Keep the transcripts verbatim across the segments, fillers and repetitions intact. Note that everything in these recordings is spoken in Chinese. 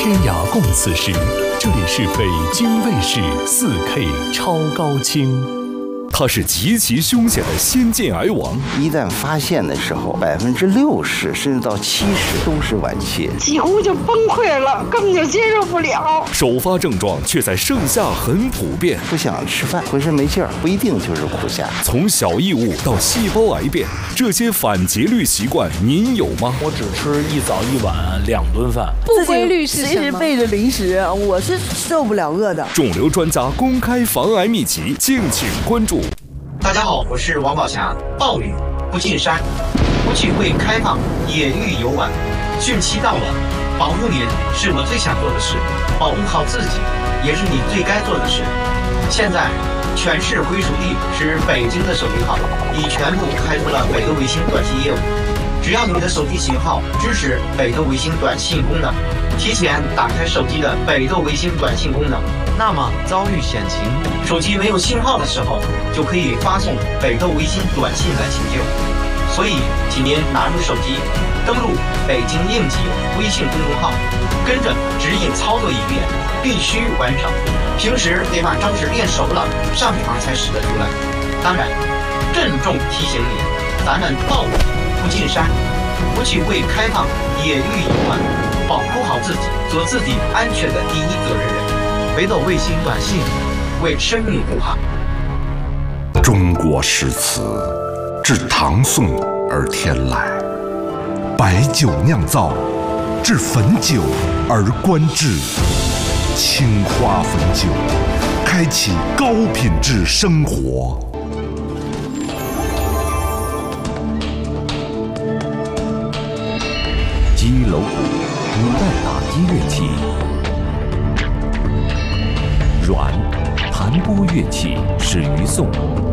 天涯共此时，这里是北京卫视 四K 超高清。他是极其凶险的先见癌王， 一旦发现的时候，百分之六十甚至到七十都是晚期， 几乎就崩溃了，根本就接受不了。 首发症状却在盛夏很普遍， 不想吃饭，浑身没劲儿，不一定就是苦夏。 从小异物到细胞癌变，这些反节律习惯您有吗？ 我只吃一早一晚两顿饭， 不规律是什么？ 随时备着零食，我是受不了饿的。 肿瘤专家公开防癌秘籍，敬请关注。 大家好，我是王宝强。暴雨不进山，不聚会开放，野域游玩。汛期到了，保护您是我最想做的事，保护好自己也是你最该做的事。现在，全市归属地是北京的手机号已全部开通了北斗卫星短信业务。只要你的手机型号支持北斗卫星短信功能，提前打开手机的北斗卫星短信功能，那么遭遇险情，手机没有信号的时候，就可以发送北斗卫星短信来求救。所以，请您拿出手机，登录北京应急微信公众号，跟着指引操作一遍，必须完成。平时得把招式练熟了，上场才使得出来。当然，郑重提醒你，咱们暴雨不进山，不去为开放野域游玩，保护好自己，做自己安全的第一责任人。北斗卫星短信，为生命护航。 中国诗词自唐宋而天来，白酒酿造，至汾酒而观致。青花汾酒，开启高品质生活。 击楼鼓，古代打击乐器。阮，弹拨乐器始于宋。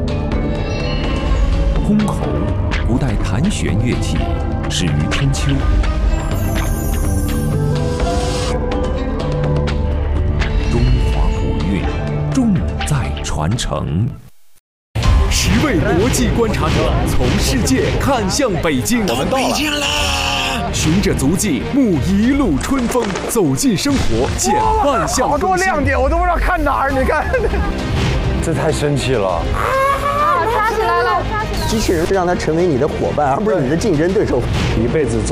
箜篌，古代弹弦乐器始于春秋。中华古韵，重在传承。 十位国际观察者从世界看向北京， 我们到北京了。 循着足迹，沐一路春风，走进生活，减万项好多亮点，我都不知道看哪儿。你看，这太神奇了！ 啊，抓起来了，抓起来了！ 机器人让它成为你的伙伴，而不是你的竞争对手。 一辈子做。